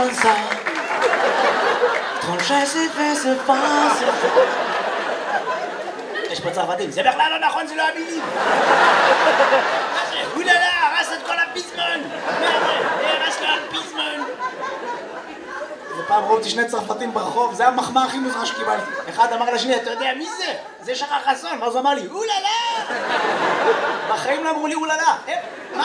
comme ça. Trancher c'est fait, c'est pas, c'est fait. יש פה צרפתים, זה בכלל לא נכון, זה לא המילים. מה זה? אוללה, הרס את כל הפיזמון. מה זה? הרס לו הפיזמון. זה פעם ראו אותי שני צרפתים ברחוב, זה המחמאה הכי מוזרה שקיבלתי. אחד אמר לשני, אתה יודע מי זה? זה שחר חסון, ואז הוא אמר לי, אוללה! בחיים לא אמרו לי אוללה.